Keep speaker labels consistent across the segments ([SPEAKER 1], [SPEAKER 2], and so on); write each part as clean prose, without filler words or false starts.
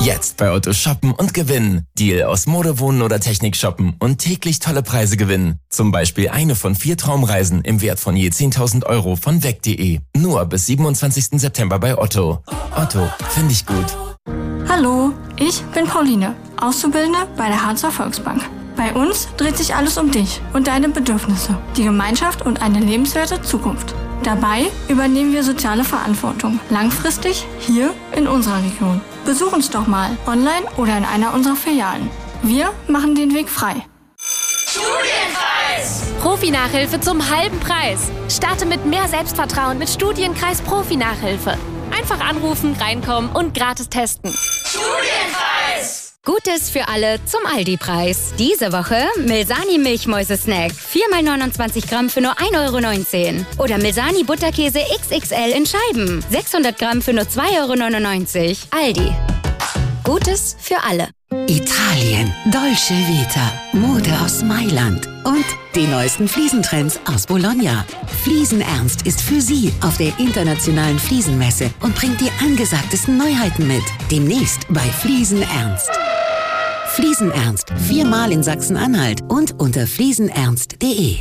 [SPEAKER 1] Jetzt bei Otto shoppen und gewinnen. Deal aus Mode, Wohnen oder Technik shoppen und täglich tolle Preise gewinnen. Zum Beispiel eine von 4 Traumreisen im Wert von je 10.000 Euro von weg.de. Nur bis 27. September bei Otto. Otto, finde ich gut.
[SPEAKER 2] Hallo, ich bin Pauline, Auszubildende bei der Harzer Volksbank. Bei uns dreht sich alles um dich und deine Bedürfnisse, die Gemeinschaft und eine lebenswerte Zukunft. Dabei übernehmen wir soziale Verantwortung, langfristig hier in unserer Region. Besuch uns doch mal, online oder in einer unserer Filialen. Wir machen den Weg frei.
[SPEAKER 3] Studienkreis! Profi-Nachhilfe zum halben Preis. Starte mit mehr Selbstvertrauen mit Studienkreis Profi-Nachhilfe. Einfach anrufen, reinkommen und gratis testen. Studienkreis!
[SPEAKER 4] Gutes für alle zum Aldi-Preis. Diese Woche Milsani Milchmäuse-Snack. 4x29 Gramm für nur 1,19 €. Oder Milsani Butterkäse XXL in Scheiben. 600 Gramm für nur 2,99 €. Aldi. Gutes für alle.
[SPEAKER 5] Italien, Dolce Vita, Mode aus Mailand und die neuesten Fliesentrends aus Bologna. Fliesenernst ist für Sie auf der internationalen Fliesenmesse und bringt die angesagtesten Neuheiten mit. Demnächst bei Fliesenernst. Fliesenernst, 4-mal in Sachsen-Anhalt und unter fliesenernst.de.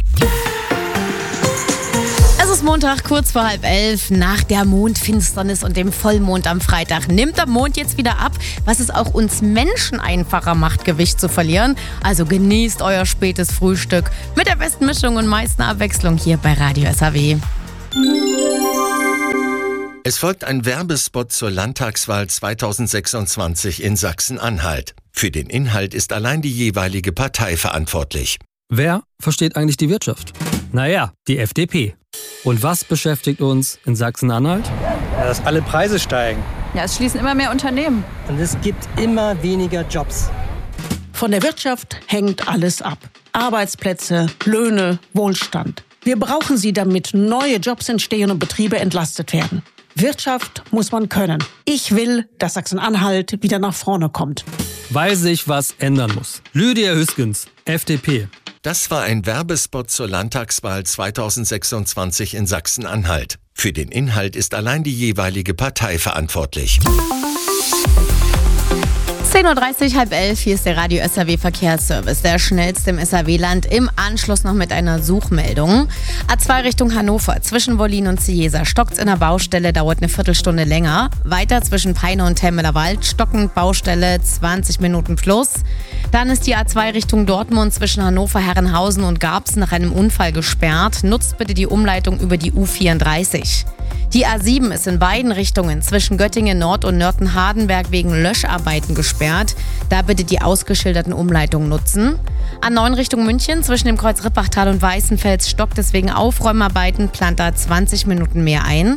[SPEAKER 6] Es ist Montag, kurz vor 10:30. Nach der Mondfinsternis und dem Vollmond am Freitag nimmt der Mond jetzt wieder ab, was es auch uns Menschen einfacher macht, Gewicht zu verlieren. Also genießt euer spätes Frühstück mit der besten Mischung und meisten Abwechslung hier bei Radio SAW.
[SPEAKER 7] Es folgt ein Werbespot zur Landtagswahl 2026 in Sachsen-Anhalt. Für den Inhalt ist allein die jeweilige Partei verantwortlich.
[SPEAKER 8] Wer versteht eigentlich die Wirtschaft? Naja, die FDP. Und was beschäftigt uns in Sachsen-Anhalt?
[SPEAKER 9] Ja, dass alle Preise steigen.
[SPEAKER 10] Ja, es schließen immer mehr Unternehmen.
[SPEAKER 9] Und es gibt immer weniger Jobs.
[SPEAKER 11] Von der Wirtschaft hängt alles ab. Arbeitsplätze, Löhne, Wohlstand. Wir brauchen sie, damit neue Jobs entstehen und Betriebe entlastet werden. Wirtschaft muss man können. Ich will, dass Sachsen-Anhalt wieder nach vorne kommt.
[SPEAKER 8] Weil sich was ändern muss. Lydia Hüskens, FDP.
[SPEAKER 7] Das war ein Werbespot zur Landtagswahl 2026 in Sachsen-Anhalt. Für den Inhalt ist allein die jeweilige Partei verantwortlich.
[SPEAKER 6] 10:30 Uhr, 10:30, hier ist der Radio SAW Verkehrsservice, der schnellste im SAW-Land, im Anschluss noch mit einer Suchmeldung. A2 Richtung Hannover, zwischen Wollin und Ciesa, stockt's in der Baustelle, dauert eine Viertelstunde länger. Weiter zwischen Peine und Temmeler Wald, stockend Baustelle, 20 Minuten plus. Dann ist die A2 Richtung Dortmund zwischen Hannover, Herrenhausen und Garbsen nach einem Unfall gesperrt. Nutzt bitte die Umleitung über die U34. Die A7 ist in beiden Richtungen zwischen Göttingen Nord und Nörten-Hardenberg wegen Löscharbeiten gesperrt. Da bitte die ausgeschilderten Umleitungen nutzen. A9 Richtung München zwischen dem Kreuz Rippachtal und Weißenfels stockt es wegen Aufräumarbeiten, plant da 20 Minuten mehr ein.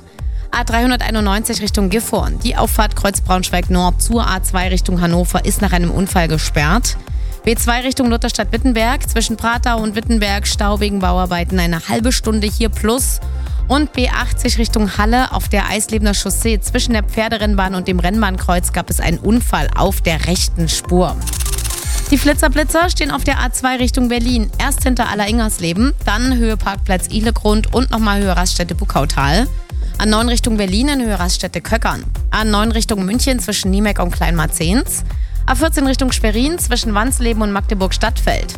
[SPEAKER 6] A391 Richtung Gifhorn. Die Auffahrt Kreuz Braunschweig Nord zur A2 Richtung Hannover ist nach einem Unfall gesperrt. B2 Richtung Lutherstadt-Wittenberg, zwischen Pratau und Wittenberg Stau wegen Bauarbeiten eine halbe Stunde hier plus. Und B80 Richtung Halle auf der Eislebener Chaussee zwischen der Pferderennbahn und dem Rennbahnkreuz gab es einen Unfall auf der rechten Spur. Die Flitzer stehen auf der A2 Richtung Berlin. Erst hinter Alleringhersleben, dann Höhe Parkplatz Ihlegrund und nochmal Höhe Raststätte Buckautal. A9 Richtung Berlin in Höhe Raststätte Köckern. A9 Richtung München zwischen Niemeck und Kleinmarzehns. A14 Richtung Schwerin zwischen Wansleben und Magdeburg-Stadtfeld.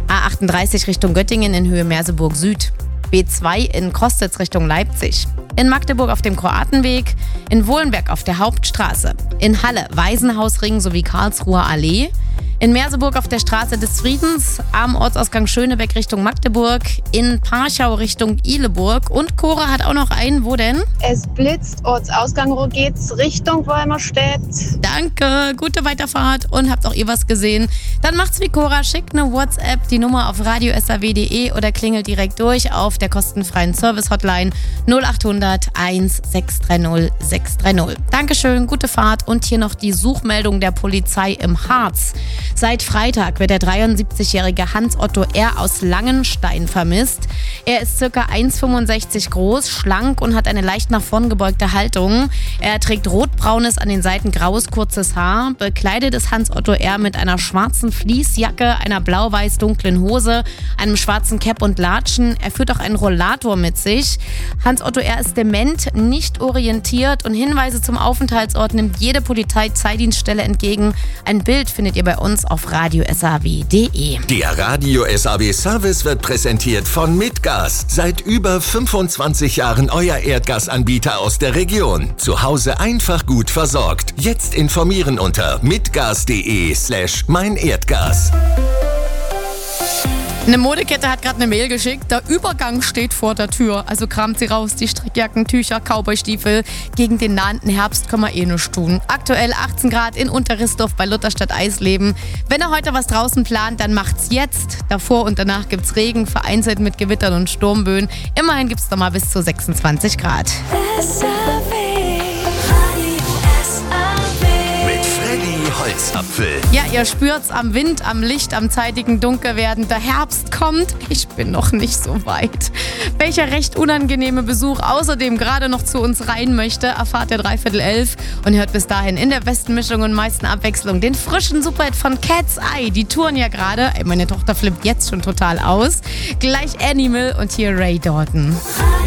[SPEAKER 6] A38 Richtung Göttingen in Höhe Merseburg Süd. B2 in Krostitz Richtung Leipzig. In Magdeburg auf dem Kroatenweg. In Wohlenberg auf der Hauptstraße. In Halle Waisenhausring sowie Karlsruher Allee. In Merseburg auf der Straße des Friedens, am Ortsausgang Schönebeck Richtung Magdeburg, in Parchau Richtung Ihleburg und Cora hat auch noch einen, wo denn?
[SPEAKER 12] Es blitzt, Ortsausgang geht's Richtung Wolmerstedt.
[SPEAKER 6] Danke, gute Weiterfahrt und habt auch ihr was gesehen? Dann macht's wie Cora, schickt eine WhatsApp, die Nummer auf radiosaw.de oder klingelt direkt durch auf der kostenfreien Service-Hotline 0800 1630 630. Dankeschön, gute Fahrt und hier noch die Suchmeldung der Polizei im Harz. Seit Freitag wird der 73-jährige Hans-Otto R. aus Langenstein vermisst. Er ist ca. 1,65 groß, schlank und hat eine leicht nach vorn gebeugte Haltung. Er trägt rotbraunes, an den Seiten graues, kurzes Haar. Bekleidet ist Hans-Otto R. mit einer schwarzen Fleecejacke, einer blau-weiß-dunklen Hose, einem schwarzen Cap und Latschen. Er führt auch einen Rollator mit sich. Hans-Otto R. ist dement, nicht orientiert und Hinweise zum Aufenthaltsort nimmt jede Polizeidienststelle entgegen. Ein Bild findet ihr bei uns auf radiosaw.de.
[SPEAKER 7] Der Radio SAW Service wird präsentiert von Mitgas. Seit über 25 Jahren euer Erdgasanbieter aus der Region. Zu Hause einfach gut versorgt. Jetzt informieren unter mitgas.de/meinerdgas.
[SPEAKER 6] Eine Modekette hat gerade eine Mail geschickt, der Übergang steht vor der Tür. Also kramt sie raus, die Strickjacken, Tücher, Cowboystiefel. Gegen den nahenden Herbst kann man nichts tun. Aktuell 18 Grad in Unterrissdorf bei Lutherstadt Eisleben. Wenn ihr heute was draußen plant, dann macht's jetzt. Davor und danach gibt's Regen, vereinzelt mit Gewittern und Sturmböen. Immerhin gibt's noch mal bis zu 26 Grad.
[SPEAKER 7] Holzapfel.
[SPEAKER 6] Ja, ihr spürt's am Wind, am Licht, am zeitigen Dunkelwerden. Der Herbst kommt. Ich bin noch nicht so weit. Welcher recht unangenehme Besuch außerdem gerade noch zu uns rein möchte, erfahrt ihr 11:45 und hört bis dahin in der besten Mischung und meisten Abwechslung den frischen Superhit von Cat's Eye. Die touren ja gerade. Meine Tochter flippt jetzt schon total aus. Gleich Animal und hier Ray Dalton.